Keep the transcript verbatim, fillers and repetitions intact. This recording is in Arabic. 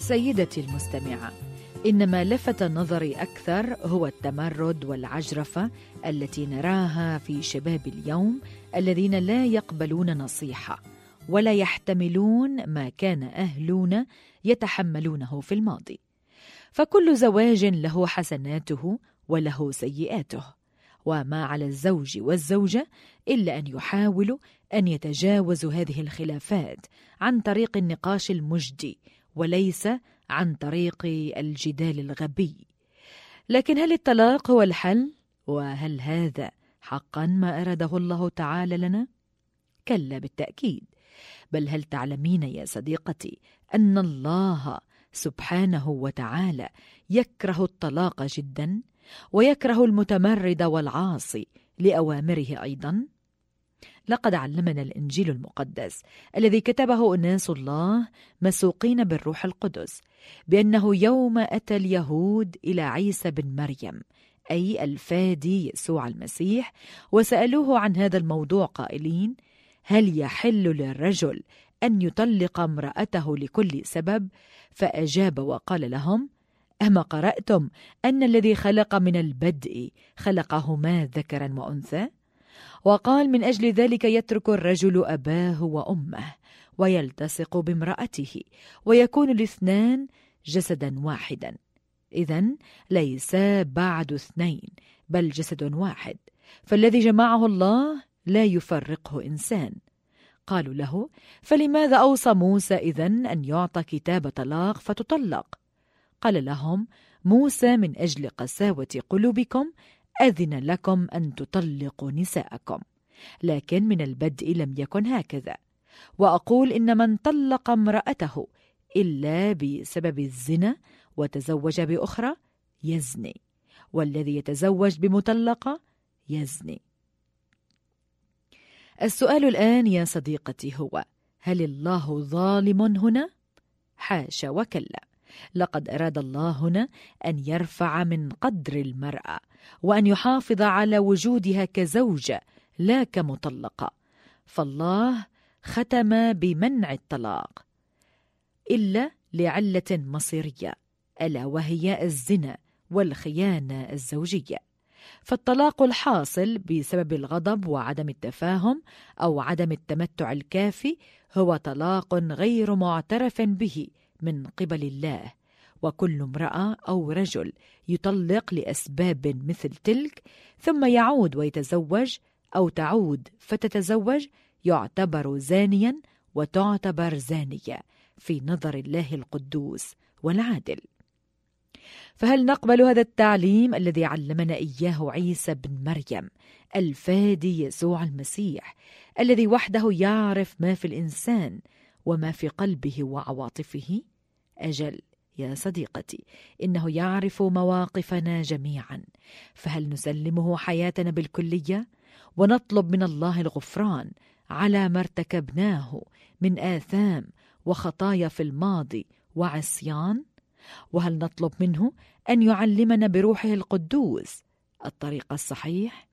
سيدتي المستمعة، إنما لفت نظري أكثر هو التمرد والعجرفة التي نراها في شباب اليوم الذين لا يقبلون نصيحة ولا يحتملون ما كان أهلنا يتحملونه في الماضي. فكل زواج له حسناته وله سيئاته، وما على الزوج والزوجة إلا أن يحاولوا أن يتجاوزوا هذه الخلافات عن طريق النقاش المجدي وليس عن طريق الجدال الغبي. لكن هل الطلاق هو الحل؟ وهل هذا حقا ما أراده الله تعالى لنا؟ كلا بالتأكيد. بل هل تعلمين يا صديقتي أن الله سبحانه وتعالى يكره الطلاق جدا، ويكره المتمرد والعاصي لأوامره أيضا؟ لقد علمنا الإنجيل المقدس الذي كتبه أناس الله مسوقين بالروح القدس بأنه يوم أتى اليهود إلى عيسى بن مريم أي الفادي يسوع المسيح وسألوه عن هذا الموضوع قائلين: هل يحل للرجل أن يطلق امرأته لكل سبب؟ فأجاب وقال لهم: أما قرأتم أن الذي خلق من البدء خلقهما ذكرا وأنثى؟ وقال: من أجل ذلك يترك الرجل أباه وأمه ويلتصق بامرأته ويكون الاثنان جسدا واحدا. إذن ليس بعد اثنين بل جسد واحد، فالذي جمعه الله لا يفرقه إنسان. قالوا له: فلماذا أوصى موسى إذن أن يعطى كتاب طلاق فتطلق؟ قال لهم: موسى من أجل قساوة قلوبكم أذن لكم أن تطلقوا نساءكم، لكن من البدء لم يكن هكذا. وأقول إن من طلق امرأته إلا بسبب الزنا وتزوج بأخرى يزني، والذي يتزوج بمطلقة يزني. السؤال الآن يا صديقتي هو: هل الله ظالم هنا؟ حاشا وكلا. لقد أراد الله هنا أن يرفع من قدر المرأة وأن يحافظ على وجودها كزوجة لا كمطلقة. فالله ختم بمنع الطلاق إلا لعلة مصيرية، ألا وهي الزنا والخيانة الزوجية. فالطلاق الحاصل بسبب الغضب وعدم التفاهم أو عدم التمتع الكافي هو طلاق غير معترف به من قبل الله. وكل امرأة أو رجل يطلق لأسباب مثل تلك ثم يعود ويتزوج أو تعود فتتزوج يعتبر زانيا وتعتبر زانية في نظر الله القدوس والعادل. فهل نقبل هذا التعليم الذي علمنا إياه عيسى بن مريم الفادي يسوع المسيح الذي وحده يعرف ما في الإنسان وما في قلبه وعواطفه؟ أجل يا صديقتي، إنه يعرف مواقفنا جميعا. فهل نسلمه حياتنا بالكلية ونطلب من الله الغفران على ما ارتكبناه من آثام وخطايا في الماضي وعصيان؟ وهل نطلب منه أن يعلمنا بروحه القدوس الطريق الصحيح؟